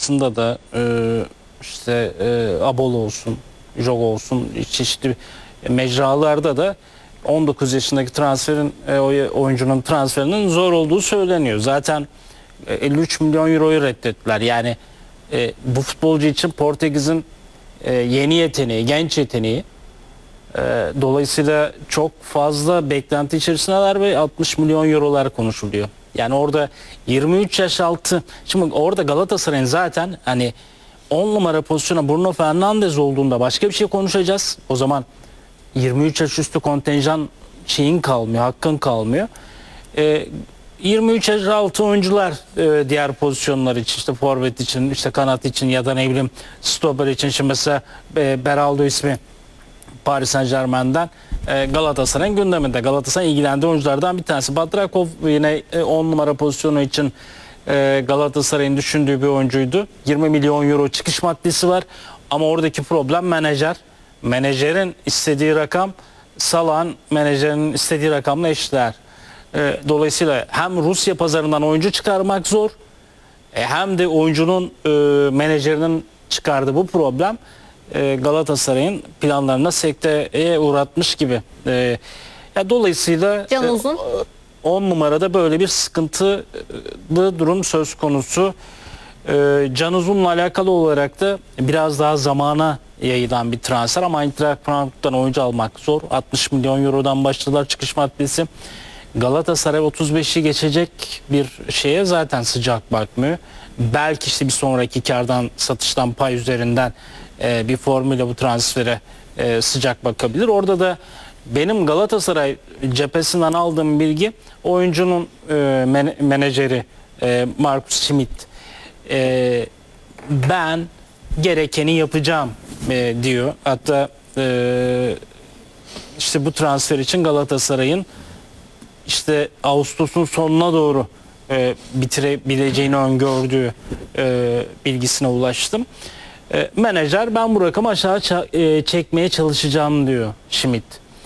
basında da işte Abol olsun, Jog olsun, çeşitli mecralarda da 19 yaşındaki oyuncunun transferinin zor olduğu söyleniyor. Zaten 53 milyon euroyu reddettiler. Yani bu futbolcu için Portekiz'in yeni yeteneği, genç yeteneği. Dolayısıyla çok fazla beklenti içerisindeler ve 60 milyon eurolar konuşuluyor. Yani orada 23 yaş altı. Şimdi orada Galatasaray'ın zaten hani 10 numara pozisyona Bruno Fernandes olduğunda başka bir şey konuşacağız. O zaman 23 yaş üstü kontenjan şeyin kalmıyor, hakkın kalmıyor. 23 yaş altı oyuncular diğer pozisyonlar için, işte forvet için, işte kanat için ya da ne bileyim stoper için. Şimdi mesela Beraldo ismi Paris Saint-Germain'den Galatasaray'ın gündeminde. Galatasaray ilgilendiği oyunculardan bir tanesi. Batrakov yine 10 numara pozisyonu için Galatasaray'ın düşündüğü bir oyuncuydu. 20 milyon euro çıkış maddesi var. Ama oradaki problem menajer. Menajerin istediği rakam Salah'ın menajerinin istediği rakamla eşdeğer. Dolayısıyla hem Rusya pazarından oyuncu çıkarmak zor, hem de oyuncunun menajerinin çıkardığı bu problem Galatasaray'ın planlarına sekteye uğratmış gibi. Dolayısıyla Can Uzun 10 numarada böyle bir sıkıntılı durum söz konusu. Can Uzun'la alakalı olarak da biraz daha zamana yayılan bir transfer ama Eintracht Frankfurt'tan oyuncu almak zor. 60 milyon eurodan başladılar çıkış maddesi. Galatasaray 35'i geçecek bir şeye zaten sıcak bakmıyor. Belki işte bir sonraki kardan satıştan pay üzerinden bir formülle bu transfere sıcak bakabilir. Orada da benim Galatasaray cephesinden aldığım bilgi oyuncunun menajeri Markus Schmidt ben gerekeni yapacağım diyor. Hatta işte bu transfer için Galatasaray'ın işte Ağustos'un sonuna doğru bitirebileceğini öngördüğü bilgisine ulaştım. Menajer ben bu rakamı aşağı çekmeye çalışacağım diyor Schmidt.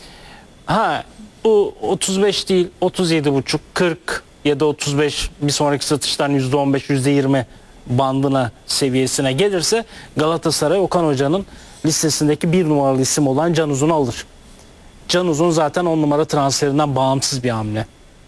Bu 35 değil 37,5 40 ya da 35 bir sonraki satıştan %15 %20 bandına seviyesine gelirse Galatasaray Okan Hoca'nın listesindeki bir numaralı isim olan Can Uzun'u alır. Can Uzun zaten 10 numara transferinden bağımsız bir hamle.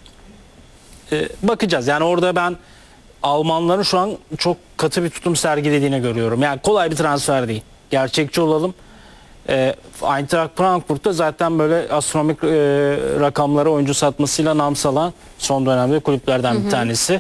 Bakacağız. Yani orada ben Almanların şu an çok katı bir tutum sergilediğini görüyorum. Yani kolay bir transfer değil. Gerçekçi olalım. Eintracht Frankfurt'ta zaten böyle astronomik rakamlara oyuncu satmasıyla nam salan son dönemde kulüplerden bir tanesi.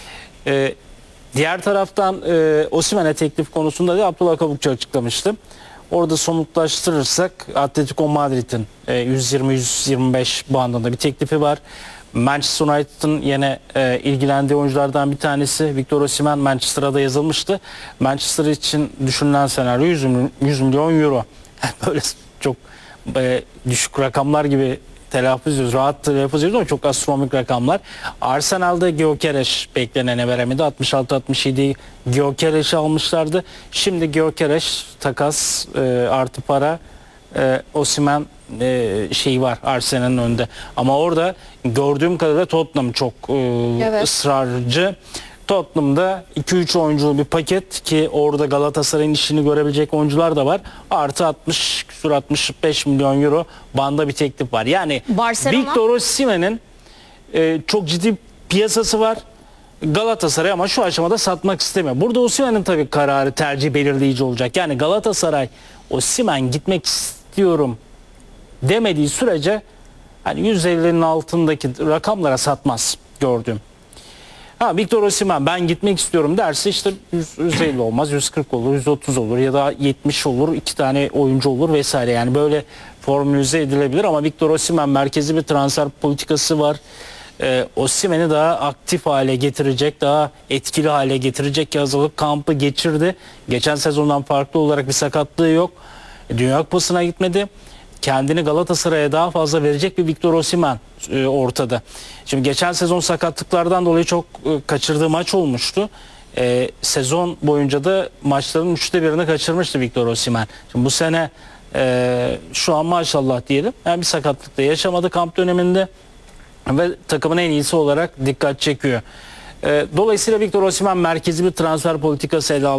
Diğer taraftan Osimhen'e teklif konusunda da Abdullah Kabukçu açıklamıştı. Orada somutlaştırırsak Atletico Madrid'in 120-125 bandında bir teklifi var. Manchester United'ın yine ilgilendiği oyunculardan bir tanesi Victor Osimhen Manchester'a da yazılmıştı. Manchester için düşünülen senaryo 100 milyon euro. Böyle çok düşük rakamlar gibi telaffuz ediyoruz. Rahat telaffuz ediyoruz ama çok astronomik rakamlar. Arsenal'da Gyökeres beklenene veremedi. 66-67 Gyökeres'i almışlardı. Şimdi Gyökeres takas artı para Osimhen şeyi var Arsenal'in önünde. Ama orada gördüğüm kadarıyla Tottenham çok ısrarcı. Tottenham'da 2-3 oyunculu bir paket ki orada Galatasaray'ın işini görebilecek oyuncular da var. Artı 65 milyon euro banda bir teklif var. Yani Barcelona. Victor Osimhen'in çok ciddi piyasası var. Galatasaray ama şu aşamada satmak istemiyor. Burada Osimhen'in tabii kararı tercih belirleyici olacak. Yani Galatasaray Osimhen gitmek istiyorum demediği sürece hani 150'nin altındaki rakamlara satmaz gördüğüm. Victor Osimhen ben gitmek istiyorum derse işte 150 olmaz, 140 olur, 130 olur ya da 70 olur, 2 tane oyuncu olur vesaire. Yani böyle formülize edilebilir ama Victor Osimhen merkezi bir transfer politikası var. Osimhen'i daha aktif hale getirecek, daha etkili hale getirecek hazırlık kampı geçirdi. Geçen sezondan farklı olarak bir sakatlığı yok. Dünya Kupası'na gitmedi. Kendini Galatasaray'a daha fazla verecek bir Victor Osimhen ortada. Şimdi geçen sezon sakatlıklardan dolayı çok kaçırdığı maç olmuştu. Sezon boyunca da maçların 3'te 1'ini kaçırmıştı Victor Osimhen. Şimdi bu sene şu an maşallah diyelim. Yani bir sakatlık da yaşamadı kamp döneminde ve takımın en iyisi olarak dikkat çekiyor. Dolayısıyla Victor Osimhen merkezi bir transfer politikası ele aldı.